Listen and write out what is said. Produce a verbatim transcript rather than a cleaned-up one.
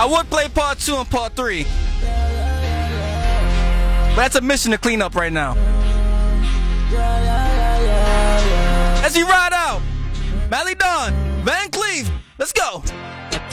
I would play part two and part three. But that's a mission to clean up right now. As you ride out, Mally Dawn, Van Cleef, let's go.